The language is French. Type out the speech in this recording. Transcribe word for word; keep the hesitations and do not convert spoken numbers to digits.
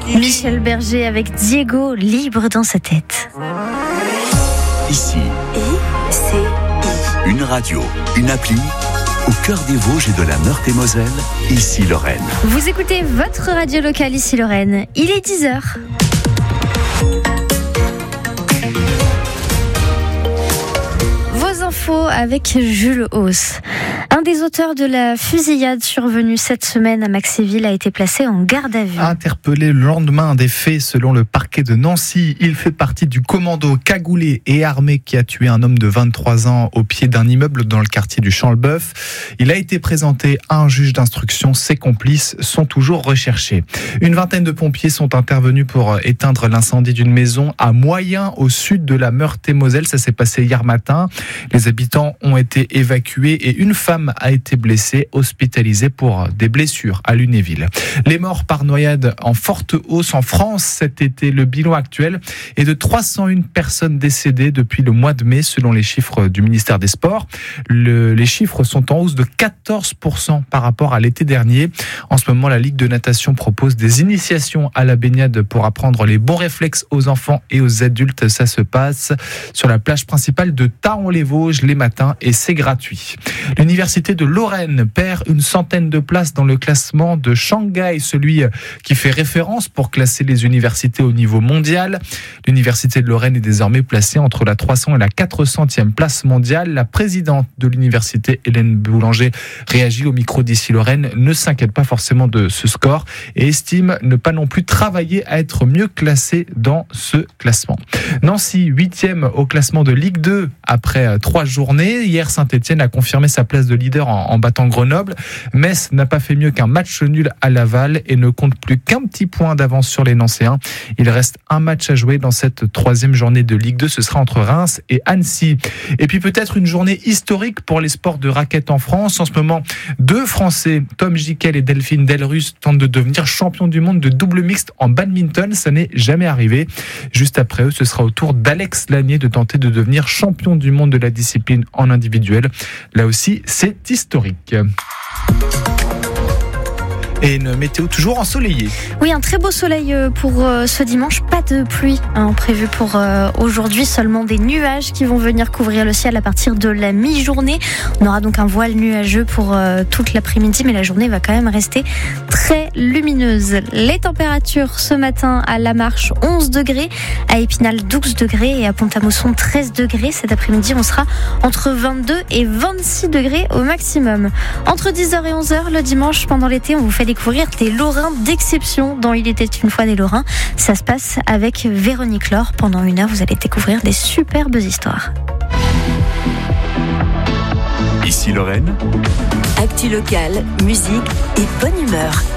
Michel Berger avec Diego, libre dans sa tête. Ici, I C I. une radio, une appli, au cœur des Vosges et de la Meurthe-et-Moselle, ici Lorraine. Vous écoutez votre radio locale ici Lorraine. Il est dix heures. Vos infos avec Jules Hauss. Un des auteurs de la fusillade survenue cette semaine à Maxéville a été placé en garde à vue. Interpellé le lendemain des faits selon le parquet de Nancy, il fait partie du commando cagoulé et armé qui a tué un homme de vingt-trois ans au pied d'un immeuble dans le quartier du Champ-le-Bœuf. Il a été présenté à un juge d'instruction. Ses complices sont toujours recherchés. Une vingtaine de pompiers sont intervenus pour éteindre l'incendie d'une maison à Moyen, au sud de la Meurthe-et-Moselle. Ça s'est passé hier matin. Les habitants ont été évacués et une femme a été blessée, hospitalisée pour des blessures à Lunéville. Les morts par noyade en forte hausse en France cet été. Le bilan actuel est de trois cent un personnes décédées depuis le mois de mai, selon les chiffres du ministère des Sports. Le, les chiffres sont en hausse de quatorze pour cent par rapport à l'été dernier. En ce moment, la Ligue de natation propose des initiations à la baignade pour apprendre les bons réflexes aux enfants et aux adultes. Ça se passe sur la plage principale de Thaon-les-Vosges les matins et c'est gratuit. L'université de Lorraine perd une centaine de places dans le classement de Shanghai, celui qui fait référence pour classer les universités au niveau mondial. L'université de Lorraine est désormais placée entre la trois cents et la quatre centième place mondiale. La présidente de l'université, Hélène Boulanger, réagit au micro d'ici Lorraine, ne s'inquiète pas forcément de ce score et estime ne pas non plus travailler à être mieux classée dans ce classement. Nancy, huitième au classement de Ligue deux après trois journées. Hier, Saint-Etienne a confirmé sa place de leader en, en battant Grenoble. Metz n'a pas fait mieux qu'un match nul à Laval et ne compte plus qu'un petit point d'avance sur les Nancéens. Il reste un match à jouer dans cette troisième journée de Ligue deux. Ce sera entre Reims et Annecy. Et puis peut-être une journée historique pour les sports de raquette en France. En ce moment, deux Français, Tom Gicquel et Delphine Delrusse, tentent de devenir champions du monde de double mixte en badminton. Ça n'est jamais arrivé. Juste après eux, ce sera au tour d'Alex Lanier de tenter de devenir champion du monde de la discipline en individuel. Là aussi, c'est historique. Et une météo toujours ensoleillée. Oui, un très beau soleil pour ce dimanche. Pas de pluie hein, prévu pour aujourd'hui. Seulement des nuages qui vont venir couvrir le ciel à partir de la mi-journée. On aura donc un voile nuageux pour toute l'après-midi, mais la journée va quand même rester très lumineuse. Les températures ce matin à La Marche, onze degrés. À Épinal, douze degrés. Et à Pont-à-Mousson, treize degrés. Cet après-midi, on sera entre vingt-deux et vingt-six degrés au maximum. Entre dix heures et onze heures, le dimanche, pendant l'été, on vous fait découvrir des Lorrains d'exception dans Il était une fois des Lorrains. Ça se passe avec Véronique Laure. Pendant une heure, vous allez découvrir des superbes histoires. Ici Lorraine. Actu locale, musique et bonne humeur.